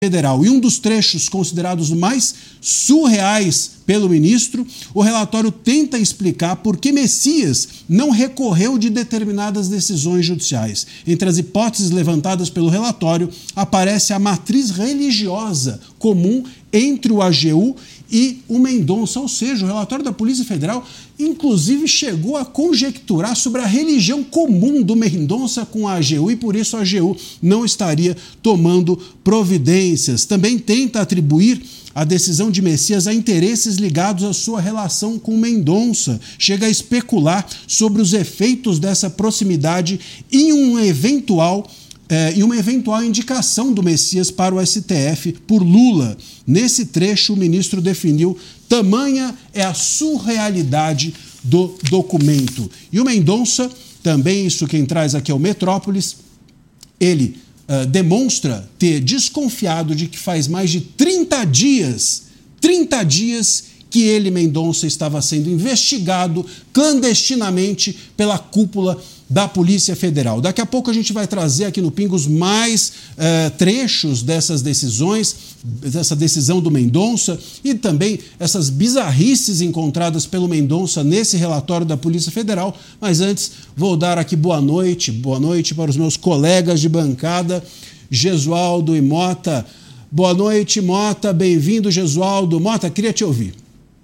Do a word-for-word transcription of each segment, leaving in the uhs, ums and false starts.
Federal. E um dos trechos considerados mais surreais pelo ministro, o relatório tenta explicar por que Messias não recorreu de determinadas decisões judiciais. Entre as hipóteses levantadas pelo relatório, aparece a matriz religiosa comum entre o A G U e o Mendonça, ou seja, o relatório da Polícia Federal inclusive chegou a conjecturar sobre a religião comum do Mendonça com a A G U e por isso a A G U não estaria tomando providências. Também tenta atribuir a decisão de Messias a interesses ligados à sua relação com Mendonça. Chega a especular sobre os efeitos dessa proximidade em um eventual É, e uma eventual indicação do Messias para o S T F por Lula. Nesse trecho, o ministro definiu: tamanha é a surrealidade do documento. E o Mendonça, também isso quem traz aqui é o Metrópolis, ele uh, demonstra ter desconfiado de que faz mais de trinta dias, trinta dias que ele, Mendonça, estava sendo investigado clandestinamente pela cúpula da Polícia Federal. Daqui a pouco a gente vai trazer aqui no Pingos mais uh, trechos dessas decisões, dessa decisão do Mendonça e também essas bizarrices encontradas pelo Mendonça nesse relatório da Polícia Federal. Mas antes, vou dar aqui boa noite, boa noite para os meus colegas de bancada, Gesualdo e Mota. Boa noite, Mota, bem-vindo, Gesualdo. Mota, queria te ouvir.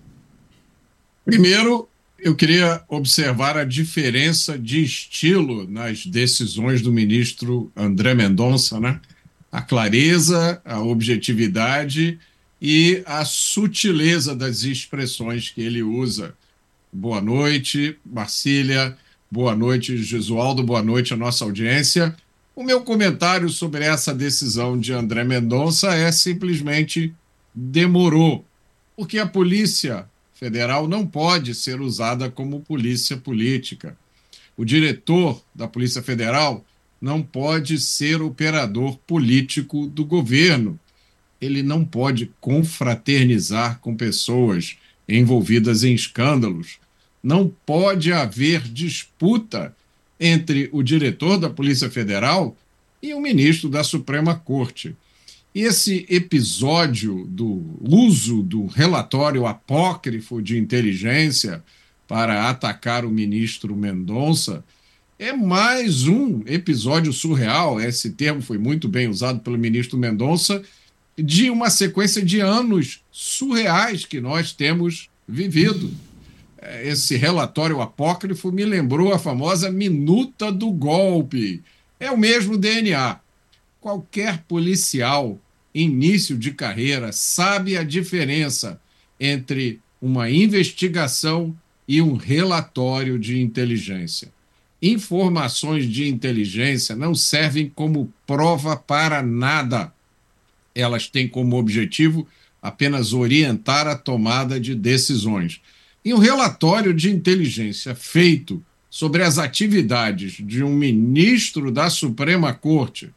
Primeiro, eu queria observar a diferença de estilo nas decisões do ministro André Mendonça, né? A clareza, a objetividade e a sutileza das expressões que ele usa. Boa noite, Marcília, boa noite, Gesualdo, boa noite à nossa audiência. O meu comentário sobre essa decisão de André Mendonça é simplesmente demorou, porque a Polícia Federal não pode ser usada como polícia política. O diretor da Polícia Federal não pode ser operador político do governo. Ele não pode confraternizar com pessoas envolvidas em escândalos. Não pode haver disputa entre o diretor da Polícia Federal e o ministro da Suprema Corte. Esse episódio do uso do relatório apócrifo de inteligência para atacar o ministro Mendonça é mais um episódio surreal, esse termo foi muito bem usado pelo ministro Mendonça, de uma sequência de anos surreais que nós temos vivido. Esse relatório apócrifo me lembrou a famosa minuta do golpe. É o mesmo D N A. Qualquer policial início de carreira sabe a diferença entre uma investigação e um relatório de inteligência. Informações de inteligência não servem como prova para nada. Elas têm como objetivo apenas orientar a tomada de decisões. E um relatório de inteligência feito sobre as atividades de um ministro da Suprema Corte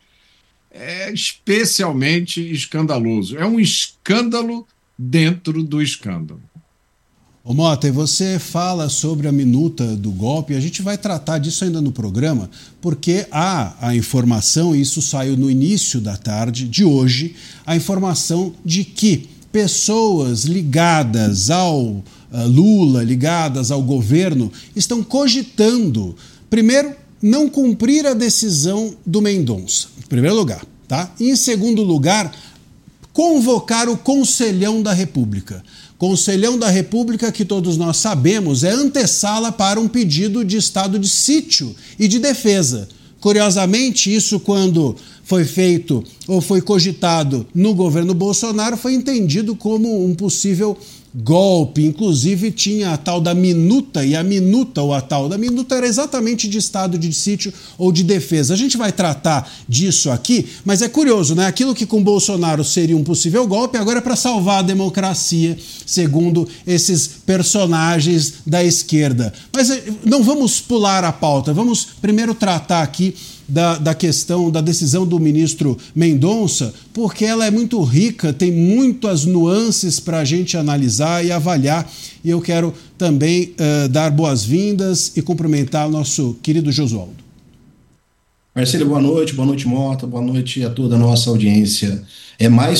é especialmente escandaloso. É um escândalo dentro do escândalo. Ô Mota, e você fala sobre a minuta do golpe, a gente vai tratar disso ainda no programa, porque há a informação, e isso saiu no início da tarde de hoje, a informação de que pessoas ligadas ao uh, Lula, ligadas ao governo, estão cogitando, primeiro, não cumprir a decisão do Mendonça, em primeiro lugar, tá? E em segundo lugar, convocar o Conselhão da República. Conselhão da República, que todos nós sabemos, é antessala para um pedido de estado de sítio e de defesa. Curiosamente, isso quando foi feito ou foi cogitado no governo Bolsonaro, foi entendido como um possível golpe. Inclusive tinha a tal da minuta, e a minuta ou a tal da minuta era exatamente de estado de sítio ou de defesa. A gente vai tratar disso aqui, mas é curioso, né? Aquilo que com Bolsonaro seria um possível golpe, agora é para salvar a democracia, segundo esses personagens da esquerda. Mas não vamos pular a pauta, vamos primeiro tratar aqui Da, da questão da decisão do ministro Mendonça, porque ela é muito rica, tem muitas nuances para a gente analisar e avaliar. E eu quero também uh, dar boas-vindas e cumprimentar o nosso querido Gesualdo. Marcelo, boa noite, boa noite, Mota, boa noite a toda a nossa audiência. É mais